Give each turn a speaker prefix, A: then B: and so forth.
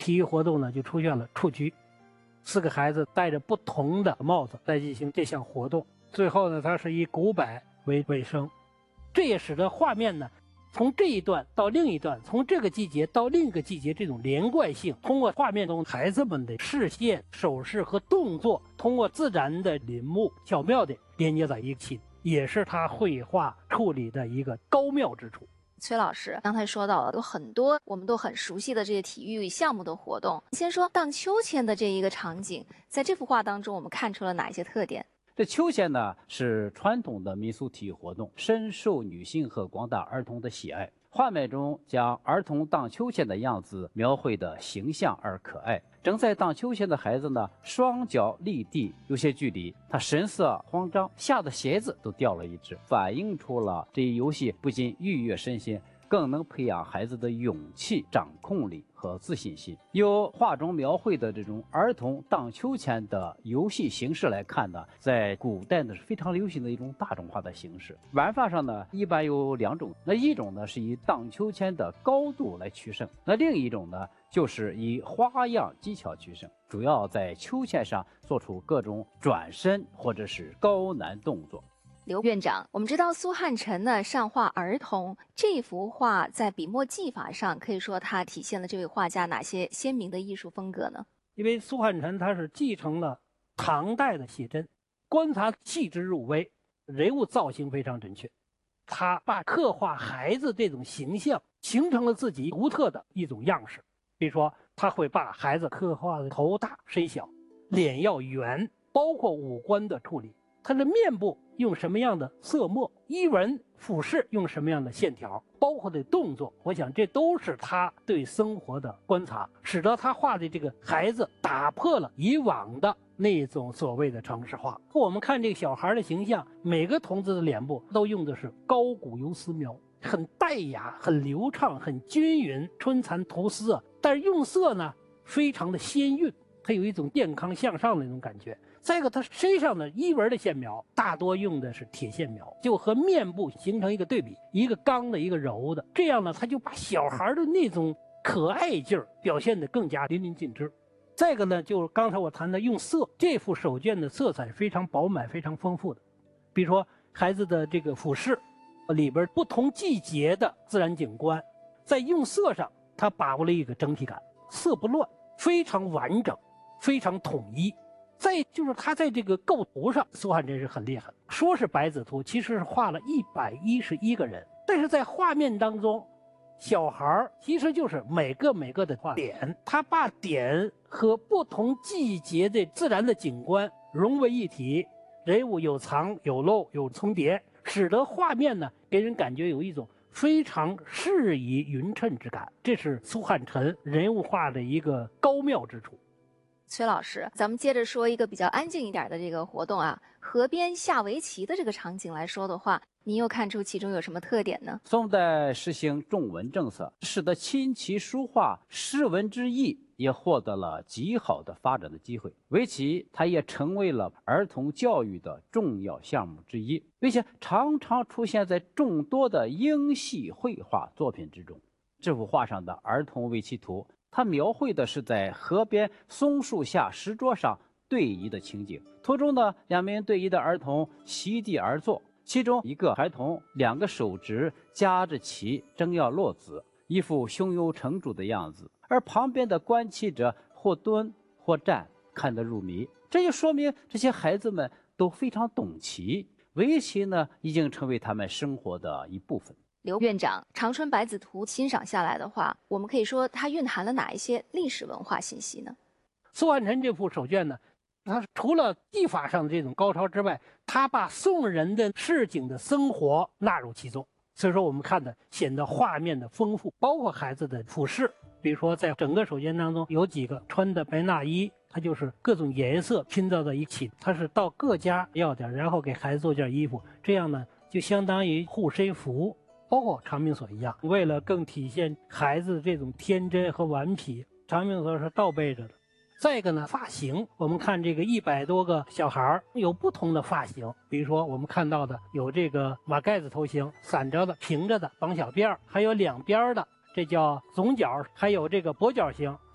A: 体育活动呢就出现了蹴鞠，4个孩子戴着不同的帽子来进行这项活动。最后呢，它是以鼓摆为尾声，这也使得画面呢从这一段到另一段，从这个季节到另一个季节，这种连贯性，通过画面中孩子们的视线、手势和动作，通过自然的临摹，巧妙地连接在一起，也是他绘画处理的一个高妙之处。
B: 崔老师刚才说到了，有很多我们都很熟悉的这些体育项目的活动。先说荡秋千的这一个场景，在这幅画当中，我们看出了哪一些特点？
C: 这秋千呢是传统的民俗体育活动，深受女性和广大儿童的喜爱。画面中将儿童荡秋千的样子描绘得形象而可爱。正在荡秋千的孩子呢，双脚离地有些距离，他神色慌张，吓得鞋子都掉了一只，反映出了这一游戏不仅愉悦身心，更能培养孩子的勇气、掌控力和自信心。由画中描绘的这种儿童荡秋千的游戏形式来看呢，在古代呢是非常流行的一种大众化的形式。玩法上呢，一般有2种，那一种呢是以荡秋千的高度来取胜，那另一种呢就是以花样技巧取胜，主要在秋千上做出各种转身或者是高难动作。
B: 刘院长，我们知道苏汉臣呢善画儿童，这幅画在笔墨技法上，可以说它体现了这位画家哪些鲜明的艺术风格呢？
A: 因为苏汉臣他是继承了唐代的写真，观察细致入微，人物造型非常准确。他把刻画孩子这种形象形成了自己独特的一种样式。比如说，他会把孩子刻画的头大身小，脸要圆，包括五官的处理，他的面部用什么样的色墨，衣纹服饰用什么样的线条，包括的动作，我想这都是他对生活的观察，使得他画的这个孩子打破了以往的那种所谓的程式化。我们看这个小孩的形象，每个童子的脸部都用的是高古油丝描，很带雅，很流畅，很均匀，春蚕吐丝啊。但是用色呢非常的鲜韵，它有一种健康向上的那种感觉。再一个，它身上的衣纹的线描大多用的是铁线描，就和面部形成一个对比，一个刚的，一个柔的，这样呢，他就把小孩的那种可爱劲儿表现得更加淋漓尽致。再一个呢，就是刚才我谈的用色，这幅手卷的色彩非常饱满，非常丰富的。比如说孩子的这个服饰里边不同季节的自然景观，在用色上他把握了一个整体感，色不乱，非常完整，非常统一。再就是他在这个构图上，苏汉臣是很厉害，说是白纸图，其实是画了111个人，但是在画面当中，小孩其实就是每个的画点，他把点和不同季节的自然的景观融为一体，人物有藏有漏有重叠，使得画面呢给人感觉有一种非常适宜匀称之感，这是苏汉臣人物画的一个高妙之处。
B: 崔老师，咱们接着说一个比较安静一点的这个活动啊，河边下围棋的这个场景来说的话，您又看出其中有什么特点呢？
C: 宋代实行重文政策，使得琴棋书画诗文之艺也获得了极好的发展的机会。围棋它也成为了儿童教育的重要项目之一，并且常常出现在众多的英系绘画作品之中。这幅画上的儿童围棋图，它描绘的是在河边松树下石桌上对弈的情景。图中呢，2名对弈的儿童席地而坐，其中一个孩童2个手指夹着棋，正要落子，一副胸有成竹的样子，而旁边的观棋者或蹲或站，看得入迷。这就说明这些孩子们都非常懂棋，围棋呢已经成为他们生活的一部分。
B: 刘院长，长春百子图欣赏下来的话，我们可以说它蕴含了哪一些历史文化信息呢？
A: 苏汉臣这幅手卷呢，它除了技法上的这种高超之外，他把宋人的市井的生活纳入其中，所以说我们看的显得画面的丰富，包括孩子的服饰，比如说在整个手卷当中有几个穿的白衲衣，它就是各种颜色拼造在一起，它是到各家要点，然后给孩子做件衣服，这样呢就相当于护身符。包括长命锁一样，为了更体现孩子这种天真和顽皮，长命锁是倒背着的。再一个呢，发型，我们看这个100多个小孩有不同的发型，比如说我们看到的有这个马盖子头型，散着的、平着的、绑小辫儿，还有2边的，这叫总角，还有这个跛脚型，